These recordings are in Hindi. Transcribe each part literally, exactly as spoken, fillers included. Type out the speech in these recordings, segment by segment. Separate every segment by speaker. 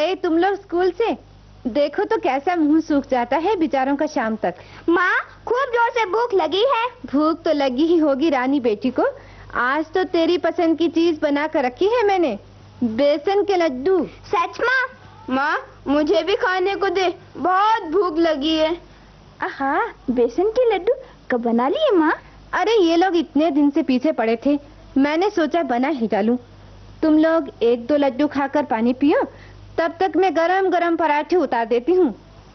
Speaker 1: गए तुम लोग स्कूल से? देखो तो कैसा मुंह सूख जाता है बेचारों का शाम तक।
Speaker 2: माँ, खूब जोर से भूख लगी है।
Speaker 1: भूख तो लगी ही होगी रानी बेटी को। आज तो तेरी पसंद की चीज बना कर रखी है मैंने, बेसन के लड्डू।
Speaker 2: सच माँ?
Speaker 3: माँ, मुझे भी खाने को दे, बहुत भूख लगी है।
Speaker 2: हाँ, बेसन के लड्डू कब बना लिए माँ?
Speaker 1: अरे ये लोग इतने दिन से पीछे पड़े थे, मैंने सोचा बना ही डालूं। तुम लोग एक दो लड्डू खाकर पानी पियो, तब तक मैं गरम गरम पराठे उतार देती हूँ।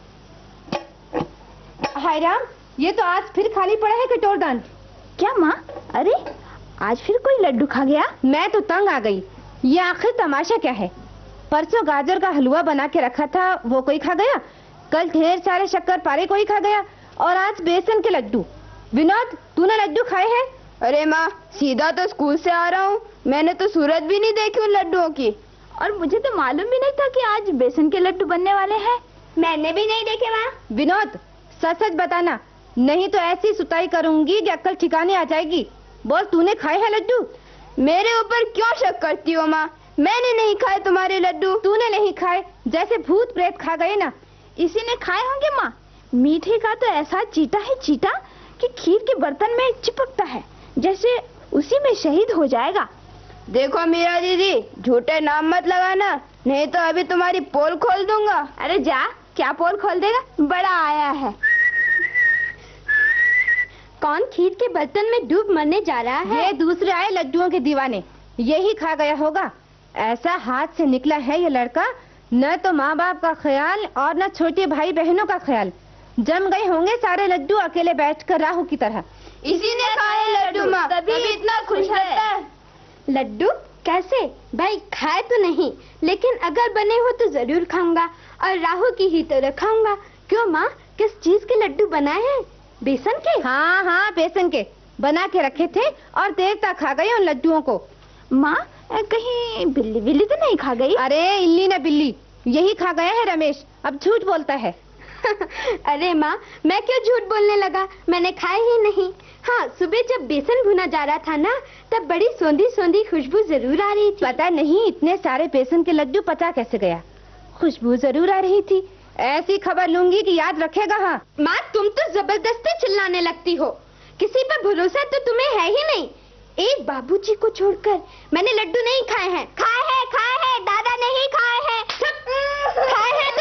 Speaker 1: हाय राम, ये तो आज फिर खाली पड़ा है कटोरदान।
Speaker 2: क्या माँ? अरे आज फिर कोई लड्डू खा गया?
Speaker 1: मैं तो तंग आ गई। ये आखिर तमाशा क्या है? परसों गाजर का हलवा बना के रखा था, वो कोई खा गया। कल ढेर सारे शक्कर पारे कोई खा गया, और आज बेसन के लड्डू। विनोद, तूने लड्डू खाए हैं?
Speaker 3: अरे माँ, सीधा तो स्कूल से आ रहा हूँ, मैंने तो सूरत भी नहीं देखी उन लड्डुओं की।
Speaker 2: और मुझे तो मालूम भी नहीं था कि आज बेसन के लड्डू बनने वाले हैं।
Speaker 3: मैंने भी नहीं देखे माँ।
Speaker 1: विनोद, सच सच बताना, नहीं तो ऐसी सुताई करूंगी कि अक्ल ठिकाने आ जाएगी। बोल, तूने खाए हैं लड्डू?
Speaker 3: मेरे ऊपर क्यों शक करती हो माँ? मैंने नहीं खाए तुम्हारे लड्डू।
Speaker 1: तूने नहीं खाए, जैसे भूत प्रेत खा गए ना।
Speaker 2: इसी ने खाए होंगे माँ। मीठे का तो ऐसा चीटा है चीटा कि खीर के बर्तन में चिपकता है, जैसे उसी में शहीद हो जाएगा।
Speaker 3: देखो मीरा दीदी, झूठे नाम मत लगाना, नहीं तो अभी तुम्हारी पोल खोल दूंगा।
Speaker 2: अरे जा, क्या पोल खोल देगा? बड़ा आया है।
Speaker 3: कौन खीर के बर्तन में डूब मरने जा रहा है?
Speaker 1: ये दूसरे आए लड्डुओं के दीवाने, यही खा गया होगा। ऐसा हाथ से निकला है ये लड़का, न तो माँ बाप का ख्याल और न छोटे भाई बहनों का ख्याल। जम गए होंगे सारे लड्डू अकेले बैठकर राहु की तरह।
Speaker 3: इसी ने खाए लड्डू माँ, तभी इतना खुश है।
Speaker 2: लड्डू कैसे? भाई खाए तो नहीं, लेकिन अगर बने हो तो जरूर खाऊंगा, और राहु की ही तरह खाऊंगा। क्यों माँ, किस चीज के लड्डू बनाए हैं? बेसन के?
Speaker 1: हाँ हाँ, बेसन के बना के रखे थे, और देर तक खा गए उन लड्डुओं को।
Speaker 2: माँ, कहीं बिल्ली बिल्ली तो नहीं खा गई?
Speaker 1: अरे इल्ली न बिल्ली, यही खा गया है रमेश, अब झूठ बोलता है।
Speaker 2: अरे माँ, मैं क्यों झूठ बोलने लगा? मैंने खाए ही नहीं। हाँ, सुबह जब बेसन भुना जा रहा था ना, तब बड़ी सोंधी सोंधी खुशबू जरूर आ रही थी।
Speaker 1: पता नहीं इतने सारे बेसन के लड्डू पचा कैसे गया, खुशबू जरूर आ रही थी। ऐसी खबर लूंगी कि याद रखेगा। हाँ
Speaker 2: माँ, तुम तो जबरदस्ती चिल्लाने लगती हो। किसी पर भरोसा तो तुम्हें है ही नहीं। एक बाबूजी को छोड़कर मैंने लड्डू नहीं खाए हैं।
Speaker 3: खाए हैं, खाए हैं, दादा नहीं खाए हैं।
Speaker 2: खाए हैं